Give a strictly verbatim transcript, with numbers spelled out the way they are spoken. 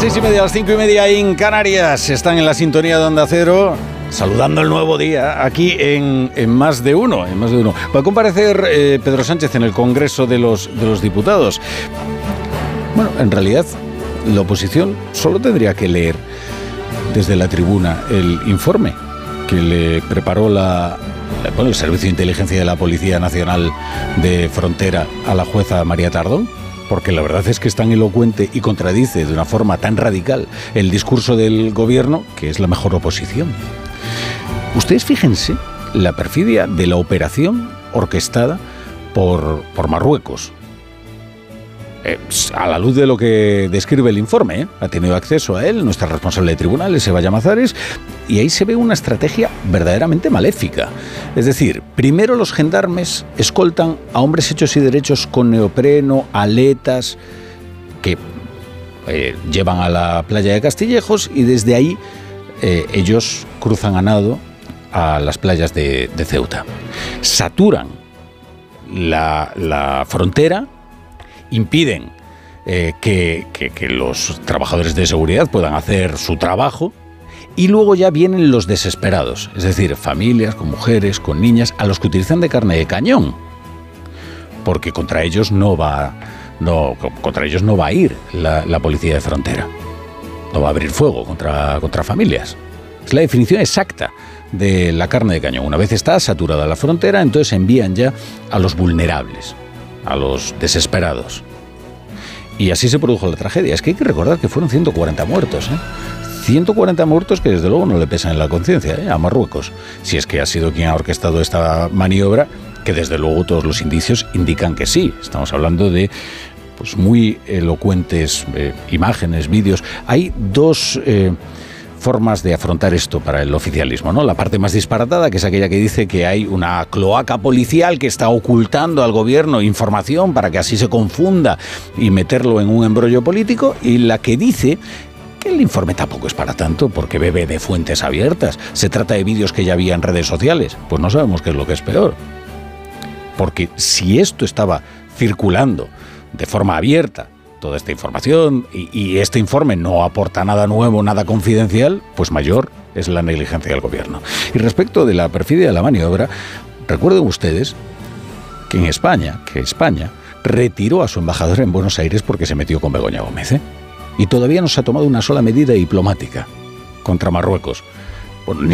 seis y media, a las cinco y media en Canarias. Están en la sintonía de Onda Cero, saludando el nuevo día aquí en, en Más de Uno. En Más de Uno. Va a comparecer eh, Pedro Sánchez en el Congreso de los, de los Diputados. Bueno, en realidad, la oposición solo tendría que leer desde la tribuna el informe que le preparó la, la, bueno, el Servicio de Inteligencia de la Policía Nacional de Frontera a la jueza María Tardón. Porque la verdad es que es tan elocuente y contradice de una forma tan radical el discurso del gobierno que es la mejor oposición. Ustedes fíjense la perfidia de la operación orquestada por, por Marruecos. Eh, a la luz de lo que describe el informe, ¿eh? Ha tenido acceso a él nuestra responsable de tribunales, Eva Llamazares, y ahí se ve una estrategia verdaderamente maléfica. Es decir, primero los gendarmes escoltan a hombres hechos y derechos con neopreno, aletas, que eh, llevan a la playa de Castillejos, y desde ahí eh, ellos cruzan a nado a las playas de, de Ceuta. Saturan la, la frontera, impiden eh, que, que, que los trabajadores de seguridad puedan hacer su trabajo, y luego ya vienen los desesperados, es decir, familias con mujeres, con niñas, a los que utilizan de carne de cañón, porque contra ellos no va, no, contra ellos no va a ir la, la policía de frontera, no va a abrir fuego contra, contra familias. Es la definición exacta de la carne de cañón. Una vez está saturada la frontera, entonces envían ya a los vulnerables, a los desesperados. Y así se produjo la tragedia. Es que hay que recordar que fueron ciento cuarenta muertos, ¿eh? ciento cuarenta muertos que desde luego no le pesan en la conciencia, ¿eh? a Marruecos, si es que ha sido quien ha orquestado esta maniobra, que desde luego todos los indicios indican que sí. Estamos hablando de pues muy elocuentes eh, imágenes, vídeos. Hay dos eh, formas de afrontar esto para el oficialismo, ¿no? La parte más disparatada, que es aquella que dice que hay una cloaca policial que está ocultando al gobierno información para que así se confunda y meterlo en un embrollo político, y la que dice que el informe tampoco es para tanto porque bebe de fuentes abiertas. Se trata de vídeos que ya había en redes sociales. Pues no sabemos qué es lo que es peor. Porque si esto estaba circulando de forma abierta, toda esta información, y, y este informe no aporta nada nuevo, nada confidencial, pues mayor es la negligencia del gobierno. Y respecto de la perfidia de la maniobra, recuerden ustedes que en España, que España retiró a su embajador en Buenos Aires porque se metió con Begoña Gómez, ¿eh? Y todavía no se ha tomado una sola medida diplomática contra Marruecos. Bueno,